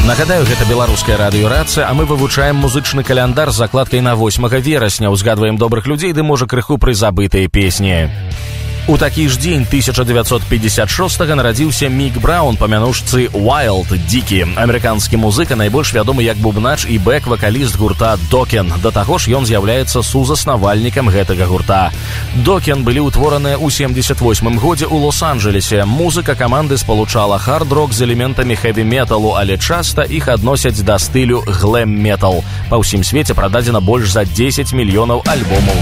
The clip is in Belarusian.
Нагадаю, гэта беларуская радыёрацыя, а мы вывучаем музычны каляндар з закладкай на 8 верасня, узгадваем добрых людзей ды, можа, крыху прызабытыя песні. У такі ж дзень 1956-га нарадзіўся Мік Браўн па мянушцы Wild, дзікі. Амерыканскі музыка, найбольш вядомы як бубнач і бэк-вакаліст гурта Докен. Да таго ж ён з'яўляецца сузаснавальнікам гэтага гурта. Докен былі ўтвораныя ў 78-м годзе ў Лос-Анджелесе. Музыка каманды спалучала хард-рок з элементамі хэві-металу, але часта іх адносяць да стылю глэм-метал. Па ўсім свеце прададзена больш за 10 мільёнаў альбомаў